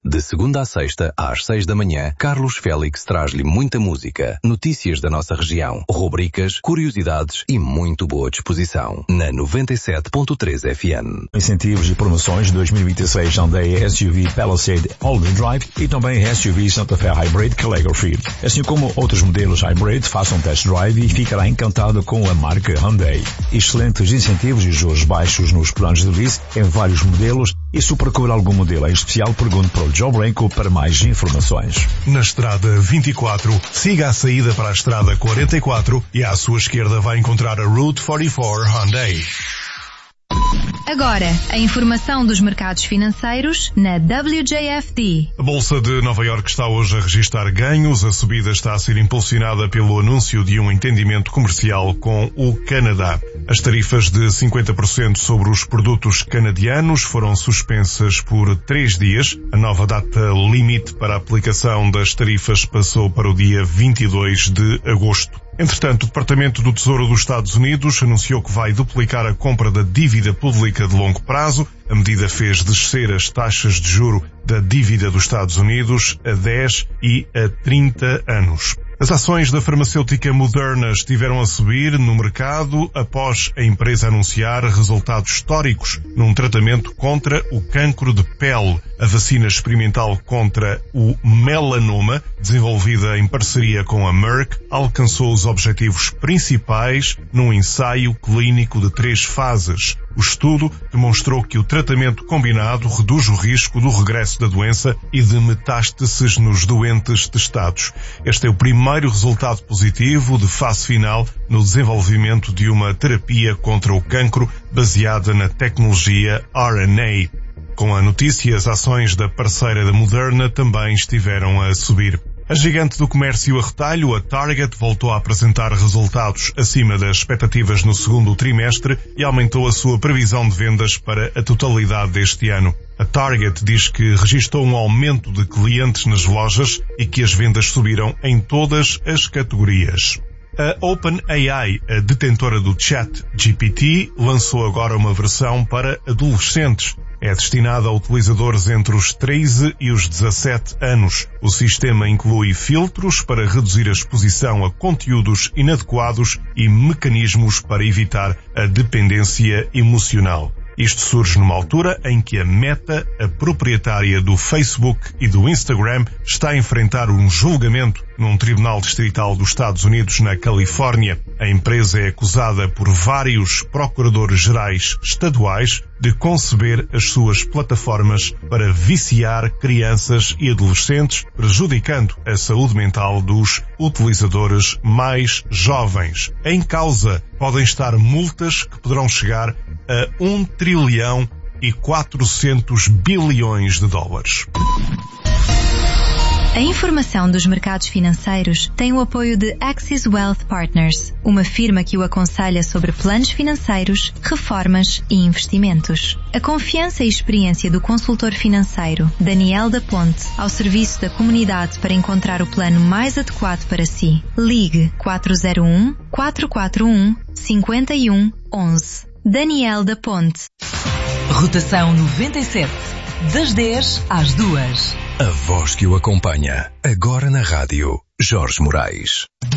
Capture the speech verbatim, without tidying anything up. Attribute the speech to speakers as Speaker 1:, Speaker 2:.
Speaker 1: De segunda a sexta, às seis da manhã, Carlos Félix traz-lhe muita música, notícias da nossa região, rubricas, curiosidades e muito boa disposição. Na noventa e sete ponto três F M.
Speaker 2: Incentivos e promoções de dois mil e vinte e seis Hyundai S U V Palisade All-Wheel Drive e também S U V Santa Fe Hybrid Calligraphy. Assim como outros modelos Hybrid, faça um test drive e ficará encantado com a marca Hyundai. Excelentes incentivos e juros baixos nos planos de lease em vários modelos, e se procura algum modelo em especial, pergunte para o Joe Branco para mais informações.
Speaker 3: Na estrada vinte e quatro, siga a saída para a estrada quarenta e quatro e à sua esquerda vai encontrar a Route quarenta e quatro Hyundai.
Speaker 4: Agora, a informação dos mercados financeiros na W J F D.
Speaker 3: A Bolsa de Nova Iorque está hoje a registrar ganhos. A subida está a ser impulsionada pelo anúncio de um entendimento comercial com o Canadá. As tarifas de cinquenta por cento sobre os produtos canadianos foram suspensas por três dias. A nova data limite para a aplicação das tarifas passou para o dia vinte e dois de agosto. Entretanto, o Departamento do Tesouro dos Estados Unidos anunciou que vai duplicar a compra da dívida pública de longo prazo. A medida fez descer as taxas de juro da dívida dos Estados Unidos a dez e a trinta anos. As ações da farmacêutica Moderna estiveram a subir no mercado após a empresa anunciar resultados históricos num tratamento contra o cancro de pele. A vacina experimental contra o melanoma, desenvolvida em parceria com a Merck, alcançou os objetivos principais num ensaio clínico de três fases. O estudo demonstrou que o tratamento combinado reduz o risco do regresso da doença e de metástases nos doentes testados. Este é o primeiro resultado positivo de fase final no desenvolvimento de uma terapia contra o cancro baseada na tecnologia R N A. Com a notícia, as ações da parceira da Moderna também estiveram a subir. A gigante do comércio a retalho, a Target, voltou a apresentar resultados acima das expectativas no segundo trimestre e aumentou a sua previsão de vendas para a totalidade deste ano. A Target diz que registrou um aumento de clientes nas lojas e que as vendas subiram em todas as categorias. A OpenAI, a detentora do Chat G P T, lançou agora uma versão para adolescentes. É destinada a utilizadores entre os treze e os dezassete anos. O sistema inclui filtros para reduzir a exposição a conteúdos inadequados e mecanismos para evitar a dependência emocional. Isto surge numa altura em que a Meta, a proprietária do Facebook e do Instagram, está a enfrentar um julgamento num tribunal distrital dos Estados Unidos na Califórnia. A empresa é acusada por vários procuradores gerais estaduais de conceber as suas plataformas para viciar crianças e adolescentes, prejudicando a saúde mental dos utilizadores mais jovens. Em causa podem estar multas que poderão chegar a um trilhão e quatrocentos bilhões de dólares.
Speaker 4: A informação dos mercados financeiros tem o apoio de Axis Wealth Partners, uma firma que o aconselha sobre planos financeiros, reformas e investimentos. A confiança e experiência do consultor financeiro Daniel da Ponte ao serviço da comunidade para encontrar o plano mais adequado para si. Ligue quatro zero um, quatro quatro um, cinco um um um. Daniel da Ponte.
Speaker 5: Rotação noventa e sete, das dez às duas.
Speaker 1: A voz que o acompanha, agora na rádio, Jorge Moraes.